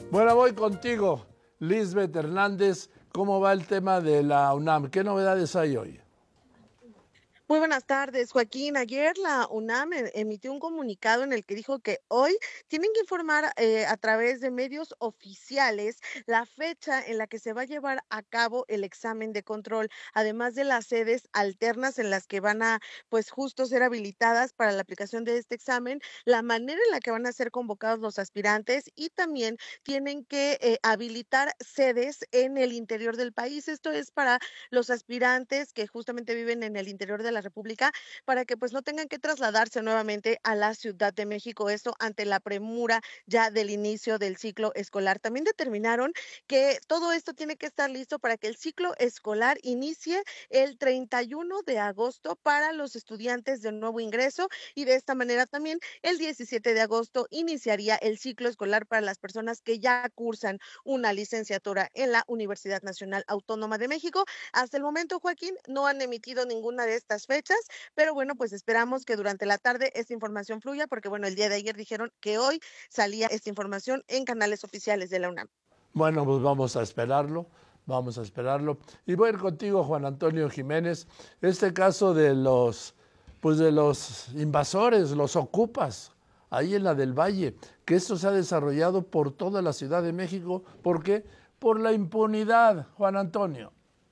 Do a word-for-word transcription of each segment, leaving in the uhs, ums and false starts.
Bueno, voy contigo, Lisbeth Hernández. ¿Cómo va el tema de la UNAM? ¿Qué novedades hay hoy? Muy buenas tardes, Joaquín. Ayer la UNAM e- emitió un comunicado en el que dijo que hoy tienen que informar eh, a través de medios oficiales la fecha en la que se va a llevar a cabo el examen de control, además de las sedes alternas en las que van a, pues justo ser habilitadas para la aplicación de este examen, la manera en la que van a ser convocados los aspirantes y también tienen que eh, habilitar sedes en el interior del país. Esto es para los aspirantes que justamente viven en el interior de la República para que pues no tengan que trasladarse nuevamente a la Ciudad de México, esto ante la premura ya del inicio del ciclo escolar. También determinaron que todo esto tiene que estar listo para que el ciclo escolar inicie el treinta y uno de agosto para los estudiantes de nuevo ingreso y de esta manera también el diecisiete de agosto iniciaría el ciclo escolar para las personas que ya cursan una licenciatura en la Universidad Nacional Autónoma de México. Hasta el momento, Joaquín, no han emitido ninguna de estas fechas, pero bueno, pues esperamos que durante la tarde esta información fluya, porque bueno, el día de ayer dijeron que hoy salía esta información en canales oficiales de la UNAM. Bueno, pues vamos a esperarlo, vamos a esperarlo. Y voy a ir contigo, Juan Antonio Jiménez. Este caso de los, pues de los invasores, los ocupas, ahí en la del Valle, que esto se ha desarrollado por toda la Ciudad de México. ¿Por qué? Por la impunidad, Juan Antonio.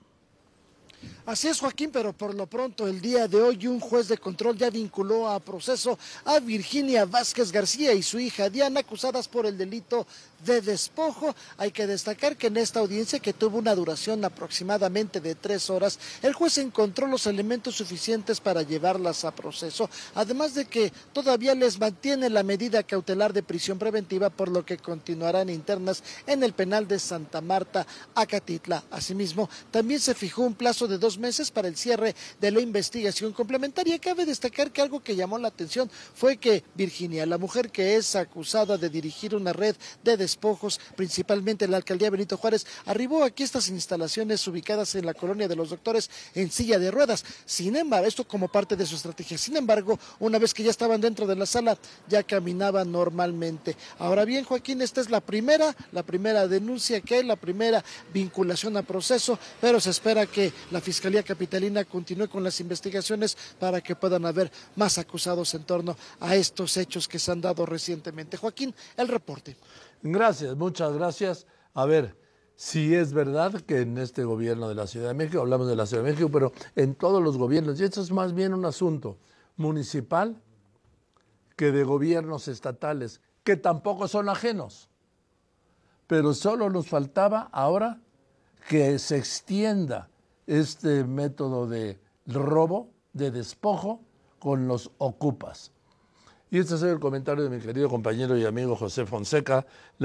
Así es, Joaquín, pero por lo pronto el día de hoy un juez de control ya vinculó a proceso a Virginia Vázquez García y su hija Diana, acusadas por el delito de despojo. Hay que destacar que en esta audiencia, que tuvo una duración aproximadamente de tres horas, el juez encontró los elementos suficientes para llevarlas a proceso, además de que todavía les mantiene la medida cautelar de prisión preventiva, por lo que continuarán internas en el penal de Santa Marta, Acatitla. Asimismo, también se fijó un plazo de dos meses para el cierre de la investigación complementaria. Cabe destacar que algo que llamó la atención fue que Virginia, la mujer que es acusada de dirigir una red de despojos, principalmente en la alcaldía Benito Juárez, arribó aquí a estas instalaciones ubicadas en la colonia de los Doctores en silla de ruedas. Sin embargo, esto como parte de su estrategia. Sin embargo, una vez que ya estaban dentro de la sala, ya caminaba normalmente. Ahora bien, Joaquín, esta es la primera, la primera denuncia que hay, la primera vinculación a proceso, pero se espera que la Fiscalía Capitalina continúe con las investigaciones para que puedan haber más acusados en torno a estos hechos que se han dado recientemente. Joaquín, el reporte. Gracias, muchas gracias. A ver, si es verdad que en este gobierno de la Ciudad de México, hablamos de la Ciudad de México, pero en todos los gobiernos, y esto es más bien un asunto municipal que de gobiernos estatales, que tampoco son ajenos. Pero solo nos faltaba ahora que se extienda este método de robo, de despojo, con los ocupas. Y este es el comentario de mi querido compañero y amigo José Fonseca.